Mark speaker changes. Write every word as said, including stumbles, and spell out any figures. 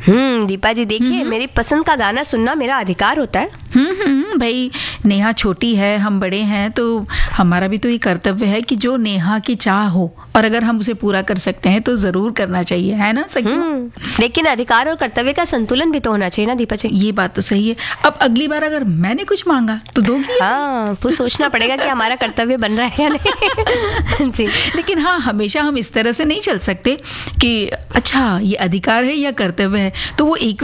Speaker 1: हम्म दीपा जी देखिए, मेरी पसंद का गाना सुनना मेरा अधिकार होता है।
Speaker 2: हम्म हम्म भाई, नेहा छोटी है, हम बड़े हैं, तो हमारा भी तो ये कर्तव्य है कि जो नेहा की चाह हो और अगर हम उसे पूरा कर सकते हैं तो जरूर करना चाहिए, है ना सखी?
Speaker 1: हम्म लेकिन अधिकार और कर्तव्य का संतुलन भी तो होना चाहिए ना दीपा जी।
Speaker 2: ये बात तो सही है। अब अगली बार अगर मैंने कुछ मांगा तो दोगी?
Speaker 1: हाँ, कुछ सोचना पड़ेगा कि हमारा कर्तव्य बन रहा है या नहीं। जी,
Speaker 2: लेकिन हाँ, हमेशा हम इस तरह से नहीं चल सकते कि अच्छा ये अधिकार है या कर्तव्य है, तो वो एक